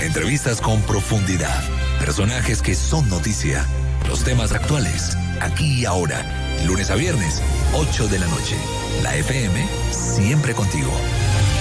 Entrevistas con profundidad. Personajes que son noticia. Los temas actuales, aquí y ahora. Lunes a viernes, 8 de la noche. La FM, siempre contigo.